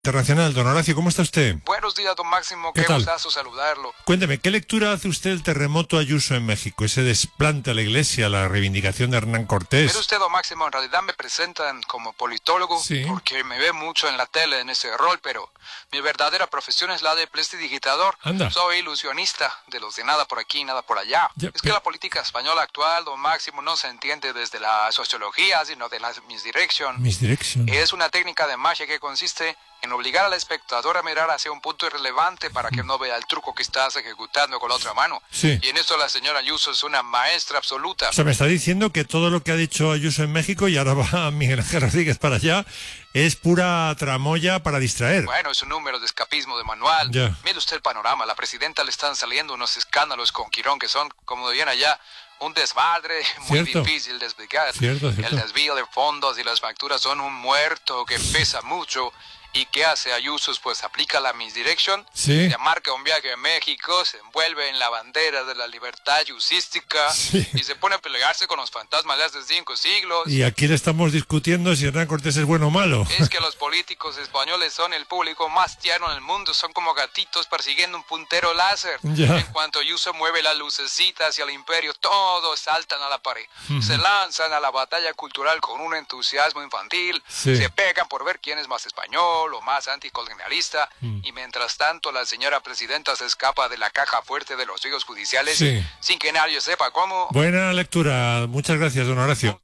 Internacional. Don Horacio, ¿cómo está usted? Buenos días, don Máximo, ¿Qué qué tal? gustazo saludarlo. Cuénteme, ¿qué lectura hace usted del terremoto Ayuso en México? Ese desplante a la iglesia, la reivindicación de Hernán Mire Cortés. usted, don Máximo, en realidad me presentan como politólogo Sí. porque me ve mucho en la tele en ese rol, pero mi verdadera profesión es la de prestidigitador. Anda. Soy ilusionista de los de nada por aquí, nada por allá. Ya, Es que la política española actual, don Máximo, no se entiende desde la sociología, sino de la misdirection. Misdirection. Es una técnica de magia que consiste en obligar al espectador a mirar hacia un punto irrelevante para que no vea el truco que estás ejecutando con la otra mano. Sí. Y en eso la señora Ayuso es una maestra absoluta. O sea, me está diciendo que todo lo que ha dicho Ayuso en México, y ahora va Miguel Ángel Rodríguez para allá, es pura tramoya para distraer. Bueno, es un número de escapismo de manual. Ya. Mire usted el panorama. A la presidenta le están saliendo unos escándalos con Quirón que son, como dirían allá, un desmadre muy Cierto. difícil de explicar. Cierto. El desvío de fondos y las facturas son un muerto que pesa mucho. ¿Y qué hace Ayuso? Pues aplica la misdirection, Sí. se marca un viaje a México, se envuelve en la bandera de la libertad yusística Sí. y se pone a pelearse con los fantasmas de hace 5 siglos. Y aquí le estamos discutiendo si Hernán Cortés es bueno o malo. Es que los políticos españoles son el público más tierno en el mundo, son como gatitos persiguiendo un puntero láser. Ya. En cuanto Ayuso mueve la lucecita hacia el imperio, todos saltan a la pared. Se lanzan a la batalla cultural con un entusiasmo infantil, Sí. se pegan por ver quién es más español o más anticolonialista, y mientras tanto la señora presidenta se escapa de la caja fuerte de los juicios judiciales Sí. sin que nadie sepa cómo. Buena lectura. Muchas gracias, don Horacio.